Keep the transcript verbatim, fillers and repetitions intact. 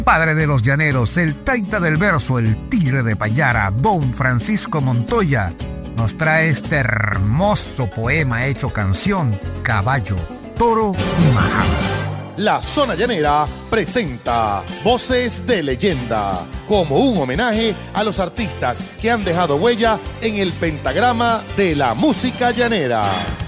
Padre de los llaneros, el taita del verso, el tigre de Payara, don Francisco Montoya, nos trae este hermoso poema hecho canción, Caballo, Toro y Majada. La Zona Llanera presenta Voces de Leyenda, como un homenaje a los artistas que han dejado huella en el pentagrama de la música llanera.